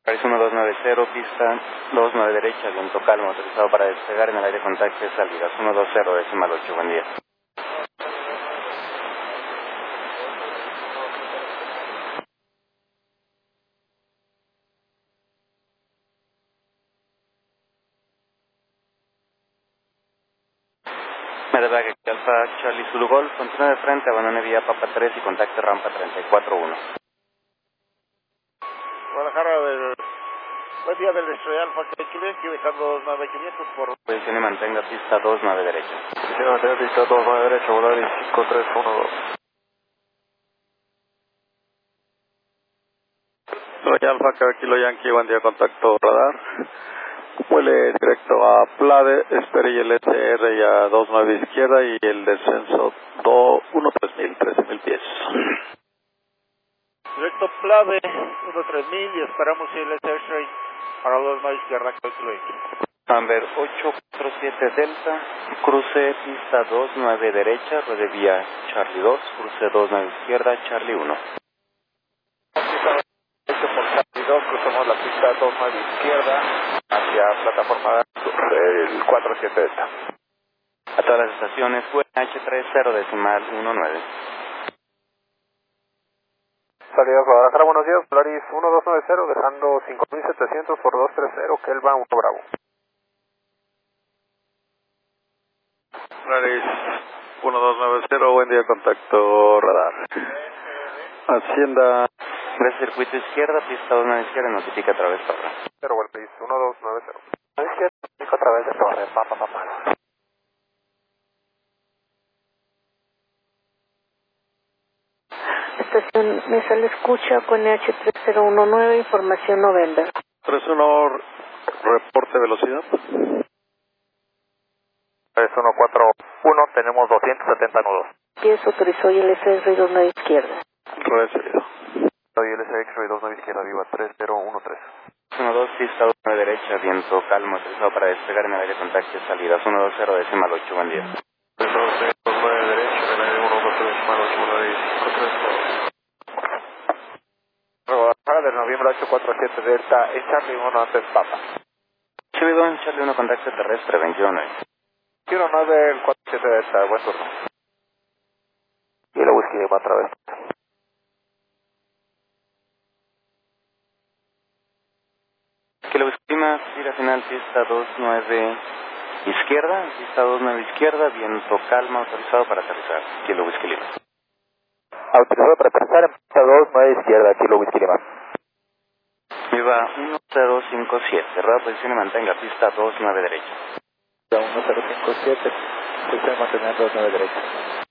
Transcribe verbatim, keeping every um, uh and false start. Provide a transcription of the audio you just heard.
Paris uno dos nueve cero, pista dos nueve derecha, viento calmo, autorizado para despegar en el aire contacto de salidas uno dos cero, decimal ocho, buen día. Medevac, Alfa Charlie Zulu Golf, continúa de frente, abandone vía Papa tres y contacte rampa treinta y cuatro uno. Guadalajara del... Buen día del Estrella Alfa Quebec, dejando dos nueve quinientos por... Posición y mantenga pista dos nueve derecha. Posición y mantenga pista dos nueve derecha, Volaris cinco tres uno dos. Estrella Alfa Quebec, Kilo Yankee, buen día, contacto radar. Huele directo a Plade, espere y el S R y a dos nueve izquierda y el descenso uno tres mil, trece mil pies. Directo Plade, uno tres mil y esperamos el S R para dos nueve izquierda, Kilo Yankee. Amber ocho cuatro siete Delta, cruce pista dos nueve derecha, ruede vía Charlie dos, cruce dos nueve izquierda, Charlie uno. Pista por Charlie dos, cruzamos la pista dos nueve izquierda hacia plataforma el cuatro siete Delta. A todas las estaciones, fue H treinta decimal uno nueve. Salida Guadalajara, buenos días, Polaris uno dos nueve cero, dejando cinco mil setecientos por dos tres cero, Kelva uno Bravo. Polaris uno dos nueve cero, buen día, contacto radar. Hacienda. Gracias, circuito izquierda, pista dos nueve izquierda, notifica a través de torre. Cero, Polaris uno dos nueve cero. Izquierda, notifica a través de torre, papá, papá. Estación Mesa le escucha con H tres cero uno nueve, información November. tres uno, reporte velocidad. tres uno cuatro uno, tenemos doscientos setenta nudos. Pies autorizó y el S R dos nueve izquierda. Recibido. Soy el S R dos nueve izquierda, viva tres cero uno tres. uno dos, pista dos nueve derecha, viento calmo, autorizado para despegar en el aire contacto de salidas uno dos cero, decimal ocho, buen día. tres dos nueve derecha, en el aire uno dos cero, decimal ocho, Volaris cinco tres dos. Guadalajara del noviembre ocho cuatro siete Delta, es Charlie uno antes Papa. Charlie dos, Charlie uno, contacto terrestre veintiuno. veintiuno nueve, el cuatro siete Delta, buen turno. Y la whisky va otra vez. Kilo Esquima, tira final, pista dos nueve izquierda, pista dos nueve izquierda, viento calma, autorizado para aterrizar. Kilo Whisky Lima. Autorizado para aterrizar en pista dos nueve izquierda, Kilo Whisky Lima. Viva uno cero cinco siete, rueda posición y mantenga pista dos nueve derecha. uno cero cinco siete, posición y mantenga dos nueve derecha.